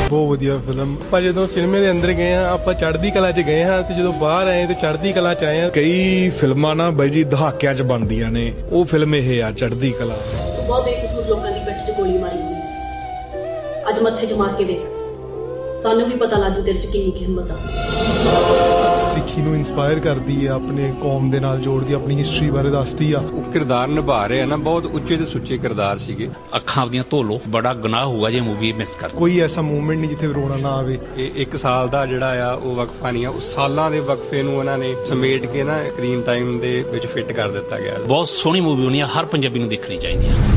ਬਹੁਤ ਵਧੀਆ ਫਿਲਮ। ਆਪਾਂ ਜਦੋਂ ਸਿਨੇਮੇ ਦੇ ਅੰਦਰ ਗਏ ਆ, ਆਪਾਂ ਚੜ੍ਹਦੀ ਕਲਾ 'ਚ ਗਏ ਹਾਂ, ਤੇ ਜਦੋਂ ਬਾਹਰ ਆਏ ਤੇ ਚੜ੍ਹਦੀ ਕਲਾ 'ਚ ਆਏ ਆ। ਕਈ ਫਿਲਮਾਂ ਨਾ ਬਾਈ ਜੀ ਦਹਾਕਿਆਂ 'ਚ ਬਣਦੀਆਂ ਨੇ, ਉਹ ਫਿਲਮ ਇਹ ਆ ਚੜ੍ਹਦੀ ਕਲਾ। ਬਹੁਤ ਬੇਕਸੂਰ ਲੋਕਾਂ ਦੀ ਪਿੱਠ 'ਚ ਗੋਲੀ ਮਾਰੀ ਗਈ, ਅੱਜ ਮੱਥੇ 'ਚ ਮਾਰ ਕੇ ਵੇਖ, ਸਾਨੂੰ ਵੀ ਪਤਾ ਲੱਗੂ ਤੇਰੇ 'ਚ ਕਿੰਨੀ ਹਿੰਮਤ ਆ। ਸਿੱਖੀ ਨੂੰ ਇਨਸਪਾਇਰ ਕਰਦੀ ਆ, ਆਪਣੇ ਕੌਮ ਦੇ ਨਾਲ ਜੋੜਦੀ, ਆਪਣੀ ਹਿਸਟਰੀ ਬਾਰੇ ਦੱਸਦੀ ਆ। ਉਹ ਕਿਰਦਾਰ ਨਿਭਾ ਰਹੇ ਆ ਨਾ, ਬਹੁਤ ਉੱਚੇ ਤੇ ਸੁੱਚੇ ਕਿਰਦਾਰ ਸੀਗੇ। ਅੱਖਾਂ ਆਪਦੀਆਂ ਧੋ ਲੋ, ਬੜਾ ਗੁਨਾਹ ਹੋਊਗਾ ਜੇ ਮੂਵੀ ਮਿਸ ਕਰ। ਕੋਈ ਐਸਾ ਮੂਵਮੈਂਟ ਨਹੀਂ ਜਿੱਥੇ ਰੋਣਾ ਨਾ ਆਵੇ। ਇਹ 1 ਸਾਲ ਦਾ ਜਿਹੜਾ ਆ ਉਹ ਵਕਫਾ ਨਹੀਂ ਆ, ਉਹ ਸਾਲਾਂ ਦੇ ਵਕਫੇ ਨੂੰ ਉਹਨਾਂ ਨੇ ਸਮੇਟ ਕੇ ਨਾ ਸਕਰੀਨ ਟਾਈਮ ਦੇ ਵਿੱਚ ਫਿੱਟ ਕਰ ਦਿੱਤਾ ਗਿਆ। ਬਹੁਤ ਸੋਹਣੀ ਮੂਵੀ ਹੋਣੀ ਆ, ਹਰ ਪੰਜਾਬੀ ਨੂੰ ਦੇਖਣੀ ਚਾਹੀਦੀ ਹੈ।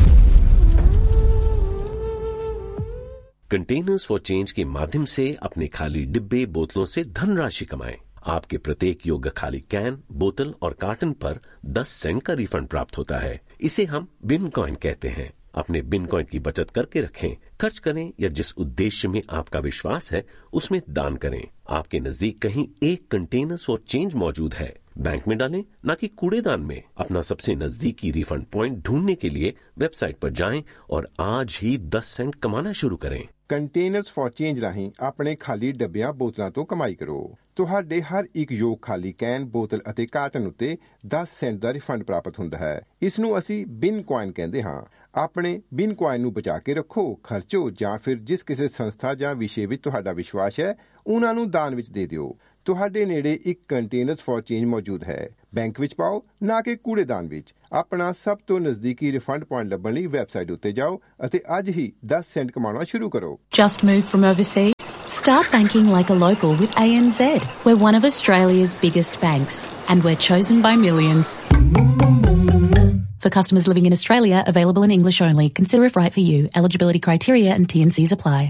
कंटेनर्स फॉर चेंज के माध्यम से अपने खाली डिब्बे बोतलों से धनराशि कमाएं। आपके प्रत्येक योग्य खाली कैन, बोतल और कार्टन पर 10 सेंट का रिफंड प्राप्त होता है। इसे हम बिन कॉइन कहते हैं। अपने बिन कॉइन की बचत करके रखें, खर्च करें या जिस उद्देश्य में आपका विश्वास है उसमें दान करें। आपके नजदीक कहीं एक कंटेनर्स फॉर चेंज मौजूद है, बैंक में डालें ना कि कूड़ेदान में। अपना सबसे नजदीकी रिफंड पॉइंट ढूंढने के लिए वेबसाइट पर जाएं और आज ही 10 सेंट कमाना शुरू करें। ਕੰਟੇਨਰਸ ਫॉर ਚੇਂਜ ਰਾਹੀਂ ਆਪਣੇ ਖਾਲੀ ਡੱਬਿਆਂ ਬੋਤਲਾਂ ਤੋਂ ਕਮਾਈ ਕਰੋ। ਤੁਹਾਡੇ ਹਰ ਇੱਕ ਯੋਗ ਖਾਲੀ ਕੈਨ, ਬੋਤਲ ਅਤੇ ਕਾਰਟਨ ਉੱਤੇ 10 ਸੈਂਟ ਦਾ ਰਿਫੰਡ ਪ੍ਰਾਪਤ ਹੁੰਦਾ ਹੈ। ਇਸ ਨੂੰ ਅਸੀਂ ਬਿਨ ਕੁਆਇਨ ਕਹਿੰਦੇ ਹਾਂ। ਆਪਣੇ ਬਿਨ ਕੁਆਇਨ ਨੂੰ ਬਚਾ ਕੇ ਰੱਖੋ, ਖਰਚੋ ਜਾਂ ਫਿਰ ਜਿਸ ਕਿਸੇ ਸੰਸਥਾ ਜਾਂ ਵਿਸ਼ੇ ਵਿੱਚ ਤੁਹਾਡਾ ਵਿਸ਼ਵਾਸ ਹੈ ਉਹਨਾਂ ਨੂੰ ਦਾਨ ਵਿੱਚ ਦੇ ਦਿਓ। ਤੁਹਾਡੇ ਨੇੜੇ ਇੱਕ ਕੰਟੇਨਰਸ ਫॉर ਚੇਂਜ ਮੌਜੂਦ ਹੈ। ਬੈਂਕ ਵਿੱਚ ਪਾਓ ਨਾ ਕਿ ਕੂੜੇਦਾਨ ਵਿੱਚ। ਆਪਣਾ ਸਭ ਤੋਂ ਨਜ਼ਦੀਕੀ ਰਿਫੰਡ ਪੁਆਇੰਟ ਲੱਭਣ ਲਈ ਵੈਬਸਾਈਟ ਉੱਤੇ ਜਾਓ ਅਤੇ ਅੱਜ ਹੀ 10 ਸੈਂਟ ਕਮਾਉਣਾ ਸ਼ੁਰੂ ਕਰੋ। Just moved from overseas? Start banking like a local with ANZ. We're one of Australia's biggest banks and we're chosen by millions. For customers living in Australia, available in English only. Consider if right for you. Eligibility criteria and T&Cs apply.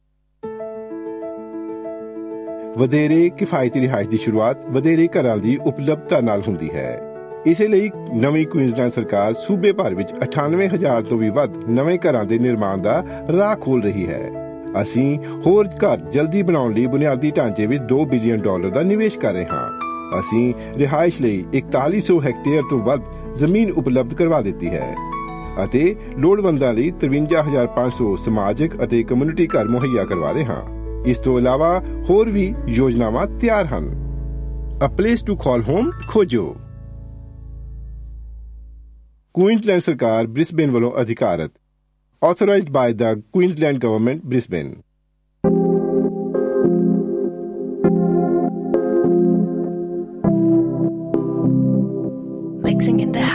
ਵਧੇਰੇ ਕਿਫਾਇਤੀ ਰਿਹਾਇਸ਼ ਦੀ ਸ਼ੁਰੂਆਤ ਵਧੇਰੇ ਘਰਾਂ ਦੀ ਉਪਲਬਧਤਾ ਨਾਲ ਹੁੰਦੀ ਹੈ। ਇਸੇ ਲਈ ਨਵੀਂ ਕੁਈਨਜ਼ਲੈਂਡ ਸਰਕਾਰ ਸੂਬੇ ਭਰ ਵਿੱਚ 98,000 ਤੋਂ ਵੀ ਵੱਧ ਨਵੇਂ ਘਰਾਂ ਦੇ ਨਿਰਮਾਣ ਦਾ ਰਾਹ ਖੋਲ੍ਹ ਰਹੀ ਹੈ। ਅਸੀਂ ਹੋਰ ਘਰ ਜਲਦੀ ਬਣਾਉਣ ਲਈ ਬੁਨਿਆਦੀ ਢਾਂਚੇ ਵਿੱਚ $2 ਬਿਲੀਅਨ ਦਾ ਨਿਵੇਸ਼ ਕਰ ਰਹੇ ਹਾਂ। ਅਸੀਂ ਰਿਹਾਇਸ਼ ਲਈ 4100 ਹੈਕਟੇਅਰ ਤੋਂ ਵੱਧ ਜ਼ਮੀਨ ਉਪਲਬਧ ਕਰਵਾ ਦਿੱਤੀ ਹੈ ਅਤੇ ਲੋੜਵੰਦਾਂ ਲਈ 53,500 ਸਮਾਜਿਕ ਅਤੇ ਕਮਿਊਨਿਟੀ ਘਰ ਮੁਹੱਈਆ ਕਰਵਾ ਰਹੇ ਹਾਂ। ਇਸ ਤੋਂ ਇਲਾਵਾ ਹੋਰ ਵੀ ਯੋਜਨਾਵਾਂ ਤਿਆਰ ਹਨ। A place to call home ਖੋਜੋ। ਕੁਈਨਜ਼ਲੈਂਡ ਸਰਕਾਰ ਬ੍ਰਿਸਬੇਨ ਵੱਲੋਂ ਅਧਿਕਾਰਤ। Authorized by the Queensland Government, Brisbane. Mixing in the